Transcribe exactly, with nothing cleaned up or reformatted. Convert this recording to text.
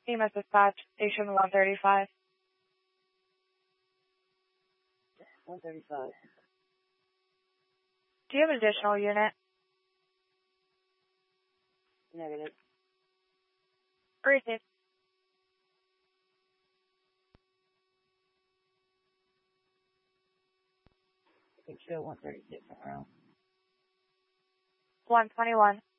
E M S dispatch, station one thirty-five. one thirty-five. Do you have an additional unit? Negative. Received. I think show one thirty-six around. one twenty-one.